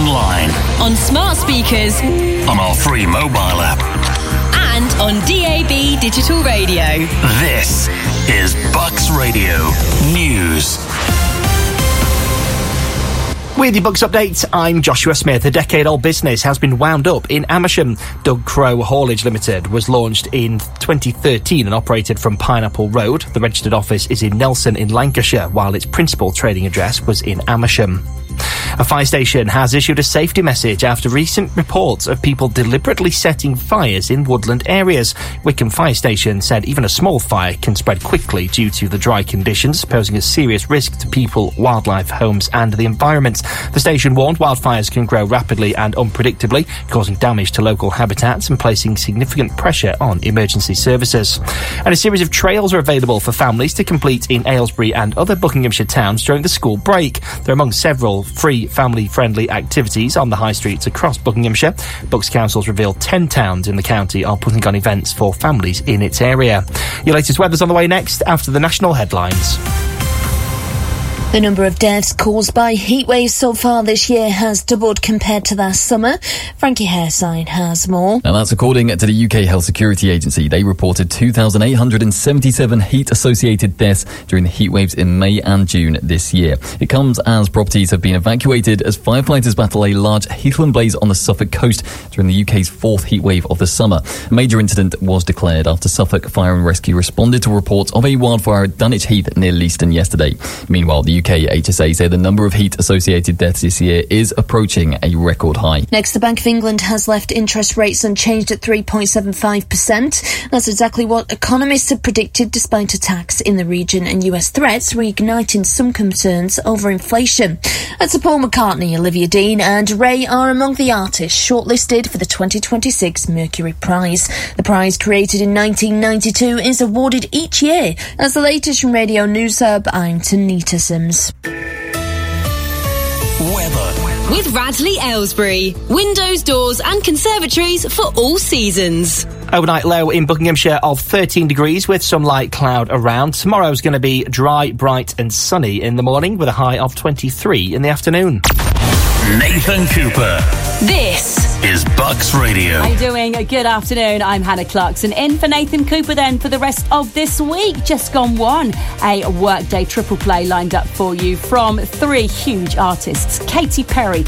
online, on smart speakers, on our free mobile app, and on DAB digital radio. This is Bucks Radio News. With your Bucks update, I'm Joshua Smith. A decade-old business has been wound up in Amersham. Doug Crow Haulage Limited was launched in 2013 and operated from Pineapple Road. The registered office is in Nelson in Lancashire, while its principal trading address was in Amersham. A fire station has issued a safety message after recent reports of people deliberately setting fires in woodland areas. Wickham Fire Station said even a small fire can spread quickly due to the dry conditions, posing a serious risk to people, wildlife, homes and the environment. The station warned wildfires can grow rapidly and unpredictably, causing damage to local habitats and placing significant pressure on emergency services. And a series of trails are available for families to complete in Aylesbury and other Buckinghamshire towns during the school break. They're among several free family-friendly activities on the high streets across Buckinghamshire. Bucks Council's revealed 10 towns in the county are putting on events for families in its area. Your latest weather's on the way next after the national headlines. The number of deaths caused by heat waves so far this year has doubled compared to last summer. Frankie Hairside has more. And that's according to the UK Health Security Agency. They reported 2,877 heat-associated deaths during the heat waves in May and June this year. It comes as properties have been evacuated as firefighters battle a large heathland blaze on the Suffolk coast during the UK's fourth heat wave of the summer. A major incident was declared after Suffolk Fire and Rescue responded to reports of a wildfire at Dunwich Heath near Leiston yesterday. Meanwhile, the UK HSA say the number of heat-associated deaths this year is approaching a record high. Next, the Bank of England has left interest rates unchanged at 3.75%. That's exactly what economists had predicted, despite attacks in the region and US threats reigniting some concerns over inflation. And Sir Paul McCartney, Olivia Dean and Ray are among the artists shortlisted for the 2026 Mercury Prize. The prize, created in 1992, is awarded each year. That's the latest from Radio News Hub. I'm Tanita Sims. Weather. With Radley Aylesbury. Windows, doors and conservatories for all seasons. Overnight low in Buckinghamshire of 13 degrees with some light cloud around. Tomorrow's going to be dry, bright and sunny in the morning with a high of 23 in the afternoon. Nathan Cooper. This is Bucks Radio. How you doing? Good afternoon. I'm Hannah Clarkson. In for Nathan Cooper then for the rest of this week. Just gone one. A workday triple play lined up for you from three huge artists. Katy Perry,